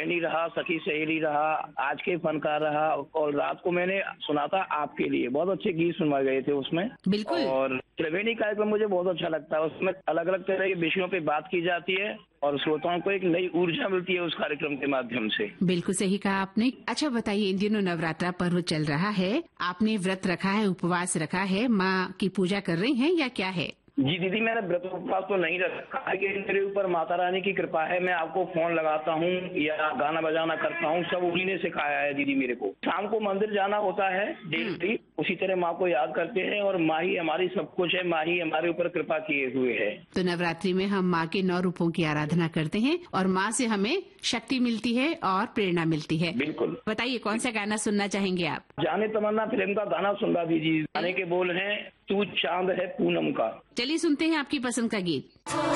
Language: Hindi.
बहनी रहा, सखी सहेली रहा, आज के फनकार रहा, और रात को मैंने सुना था आपके लिए। बहुत अच्छे गीत सुनवाए गए थे उसमें। बिल्कुल। और त्रिवेणी कार्यक्रम मुझे बहुत अच्छा लगता है। उसमें अलग अलग तरह के विषयों पे बात की जाती है और श्रोताओं को एक नई ऊर्जा मिलती है उस कार्यक्रम के माध्यम से। बिल्कुल सही कहा आपने। अच्छा बताइए, इन दिनों नवरात्रा पर्व चल रहा है, आपने व्रत रखा है, उपवास रखा है, माँ की पूजा कर रही हैं या क्या है? जी दीदी, मैंने व्रत उपवास तो नहीं रखा है कि मेरे ऊपर माता रानी की कृपा है। मैं आपको फोन लगाता हूँ या गाना बजाना करता हूँ, सब उन्हीं ने सिखाया है दीदी मेरे को। शाम को मंदिर जाना होता है डेली, उसी तरह माँ को याद करते हैं और माँ ही हमारी सब कुछ है, माँ ही हमारे ऊपर कृपा किए हुए है। तो नवरात्रि में हम माँ के 9 रूपों की आराधना करते हैं और माँ से हमें शक्ति मिलती है और प्रेरणा मिलती है। बिल्कुल। बताइए कौन सा गाना सुनना चाहेंगे आप? जाने तमन्ना फिल्म का गाना सुनवा दीजिए। गाने के बोल हैं, तू चांद है पूनम का। चलिए सुनते हैं आपकी पसंद का गीत।